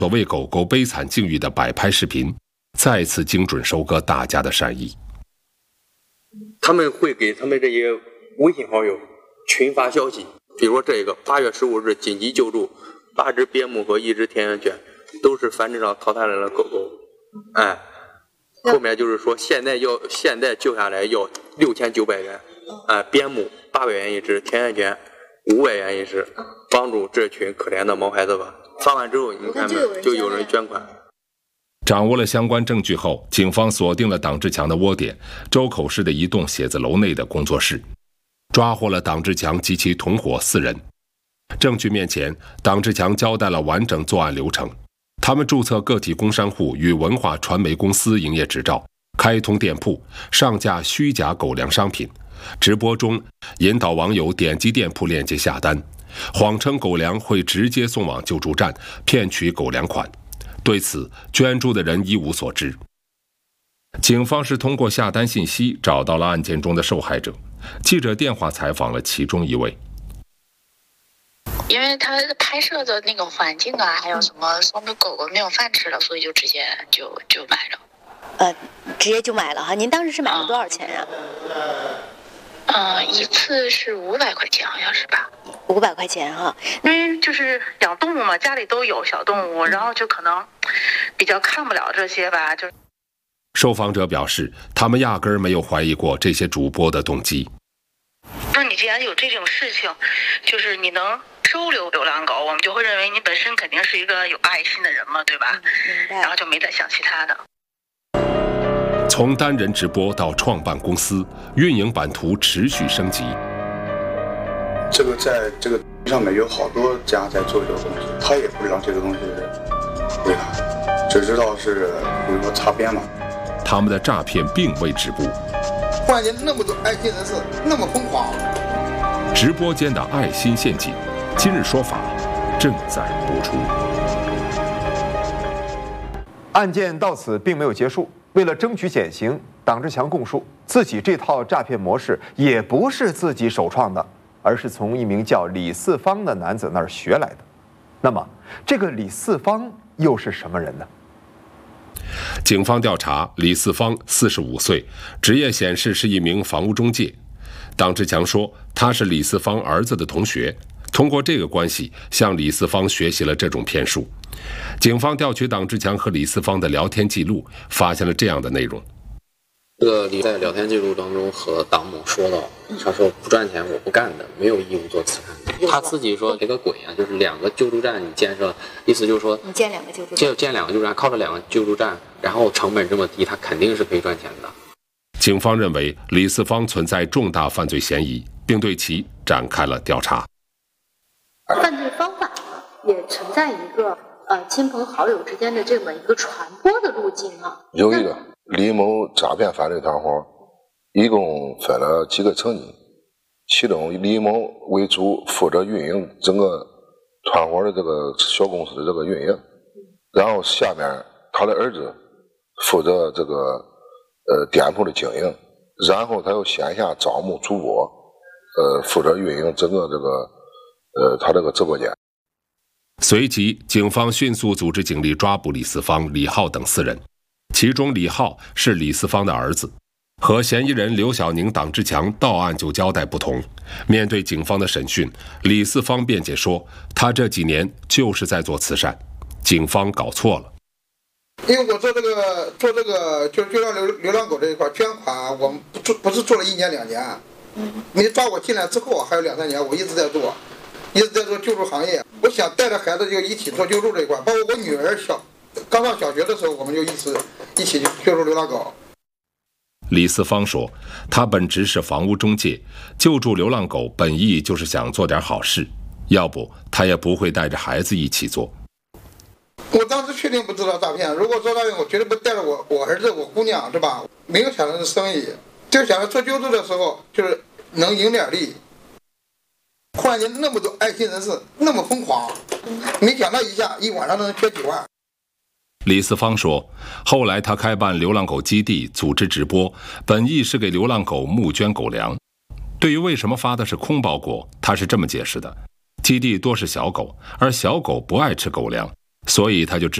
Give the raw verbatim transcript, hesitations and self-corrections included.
所谓狗狗悲惨境遇的摆拍视频，再次精准收割大家的善意。 他们会给他们这些微信好友群发消息，比如说这个八月十五日紧急救助八只边牧和一只田园犬，都是繁殖场淘汰来的狗狗。哎，后面就是说现在要现在救下来要六千九百元，哎，边牧八百元一只，田园犬五百元一只，帮助这群可怜的毛孩子吧。发完之后，你看没，就有人捐款。 掌握了相关证据后，警方锁定了党志强的窝点——周口市的一栋写字楼内的工作室，抓获了党志强及其同伙四人。证据面前，党志强交代了完整作案流程。他们注册个体工商户与文化传媒公司营业执照，开通店铺，上架虚假狗粮商品，直播中引导网友点击店铺链接下单，谎称狗粮会直接送往救助站，骗取狗粮款。对此，捐助的人一无所知。警方是通过下单信息找到了案件中的受害者。记者电话采访了其中一位。 因为他拍摄的那个环境啊，还有什么送的狗狗没有饭吃了，所以就直接就就买了。 呃，直接就买了哈。您当时是买了多少钱啊？ 嗯、呃，一次是五百块钱，好像是吧？ 五百块钱哈。 因为就是养动物嘛，家里都有小动物，然后就可能比较看不了这些吧。就受访者表示，他们压根儿没有怀疑过这些主播的动机。 那你既然有这种事情，就是你能收留流浪狗，我们就会认为你本身肯定是一个有爱心的人嘛，对吧？ 明白。 然后就没再想其他的。 从单人直播到创办公司，运营版图持续升级。 这个在这个上面有好多家在做这个东西，他也不知道这个东西为啥，只知道是比如说擦边嘛。 他们的诈骗并未止步。 关键那么多爱心人士那么疯狂。 直播间的爱心陷阱，今日说法正在播出。 案件到此并没有结束。为了争取减刑，党志强供述自己这套诈骗模式也不是自己首创的，而是从一名叫李四方的男子那儿学来的。那么，这个李四方又是什么人呢？ 警方调查，李四方四十五岁，职业显示是一名房屋中介。党志强说，他是李四方儿子的同学，通过这个关系向李四方学习了这种骗术。警方调取党志强和李四方的聊天记录，发现了这样的内容。 这个李在聊天记录当中和党某说到，他说不赚钱我不干的，没有义务做慈善。他自己说这个鬼啊，就是两个救助站你建设，意思就是说你建两个救助站， 建建两个救助站，靠着两个救助站，然后成本这么低，他肯定是可以赚钱的。 警方认为李四方存在重大犯罪嫌疑，并对其展开了调查。 犯罪方法也存在一个呃亲朋好友之间的这么一个传播的路径啊。 有一个李某诈骗犯罪团伙，一共分了几个层级，其中李某为主，负责运营整个团伙的这个小公司的这个运营，然后下面他的儿子负责这个呃店铺的经营，然后他又线下招募主播，呃负责运营整个这个呃他这个直播间。 随即，警方迅速组织警力抓捕李四方、李浩等四人，其中李浩是李四方的儿子。和嫌疑人刘小宁、党志强到案就交代不同，面对警方的审讯，李四方辩解说，他这几年就是在做慈善，警方搞错了。 因为我做这个做这个就就让流流浪狗这一块捐款，我们不做不是做了一年两年，你抓我进来之后还有两三年，我一直在做，一直在做救助行业。我想带着孩子就一起做救助这一块，包括我女儿小刚上小学的时候，我们就一起一起救助流浪狗。 李四方说，他本职是房屋中介，救助流浪狗本意就是想做点好事，要不他也不会带着孩子一起做。 我当时确定不知道诈骗，如果做诈骗，我绝对不带着我我儿子我姑娘是吧？没有想着是生意，就想着做救助的时候就是能赢点利。忽然间那么多爱心人士那么疯狂，没想到一下一晚上能捐几万。 李四方说，后来他开办流浪狗基地，组织直播，本意是给流浪狗募捐狗粮。对于为什么发的是空包裹，他是这么解释的：基地多是小狗，而小狗不爱吃狗粮， 所以他就直